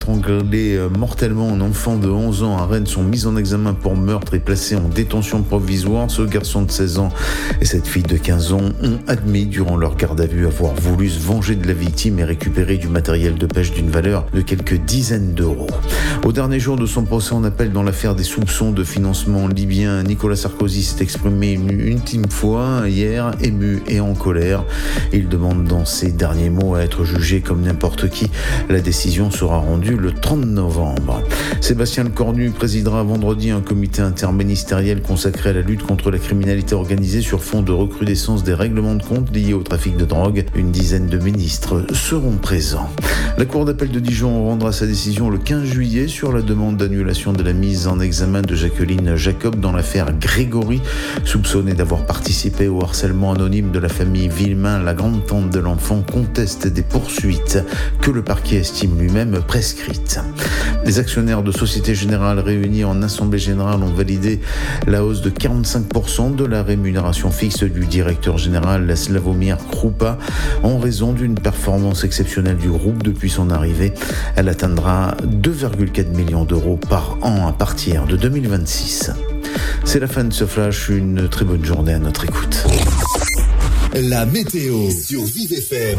Étranglé mortellement un enfant de 11 ans à Rennes sont mis en examen pour meurtre et placés en détention provisoire. Ce garçon de 16 ans et cette fille de 15 ans ont admis durant leur garde à vue avoir voulu se venger de la victime et récupérer du matériel de pêche d'une valeur de quelques dizaines d'euros. Au dernier jour de son procès en appel dans l'affaire des soupçons de financement libyen, Nicolas Sarkozy s'est exprimé une ultime fois hier, ému et en colère. Il demande dans ses derniers mots à être jugé comme n'importe qui. La décision sera rendue le 30 novembre. Sébastien Lecornu présidera vendredi un comité interministériel consacré à la lutte contre la criminalité organisée sur fond de recrudescence des règlements de compte liés au trafic de drogue. Une dizaine de ministres seront présents. La Cour d'appel de Dijon rendra sa décision le 15 juillet sur la demande d'annulation de la mise en examen de Jacqueline Jacob dans l'affaire Grégory, soupçonnée d'avoir participé au harcèlement anonyme de la famille Villemain. La grande-tante de l'enfant conteste des poursuites que le parquet estime lui-même prescrites. Les actionnaires de Société Générale réunis en Assemblée Générale ont validé la hausse de 45% de la rémunération fixe du directeur général Slavomir Krupa en raison d'une performance exceptionnelle du groupe depuis son arrivée. Elle atteindra 2,4 millions d'euros par an à partir de 2026. C'est la fin de ce flash, une très bonne journée à notre écoute. La météo sur Vive FM.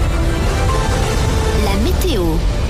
La météo.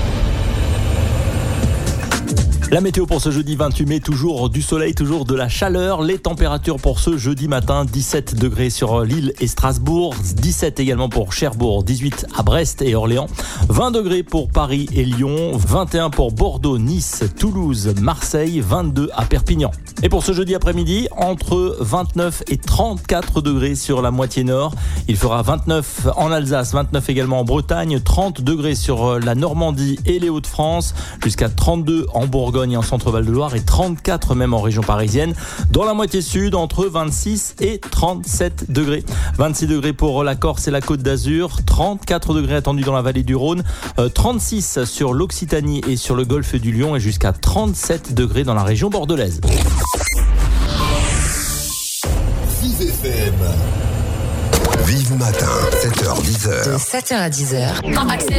La météo pour ce jeudi 28 mai, toujours du soleil, toujours de la chaleur. Les températures pour ce jeudi matin, 17 degrés sur Lille et Strasbourg, 17 également pour Cherbourg, 18 à Brest et Orléans, 20 degrés pour Paris et Lyon, 21 pour Bordeaux, Nice, Toulouse, Marseille, 22 à Perpignan. Et pour ce jeudi après-midi, entre 29 et 34 degrés sur la moitié nord. Il fera 29 en Alsace, 29 également en Bretagne, 30 degrés sur la Normandie et les Hauts-de-France, jusqu'à 32 en Bourgogne et en Centre-Val de Loire et 34 même en région parisienne. Dans la moitié sud, entre 26 et 37 degrés. 26 degrés pour la Corse et la Côte d'Azur, 34 degrés attendus dans la vallée du Rhône, 36 sur l'Occitanie et sur le golfe du Lion et jusqu'à 37 degrés dans la région bordelaise. Vive FM. Vive matin, 7h-10h. De 7h à 10h.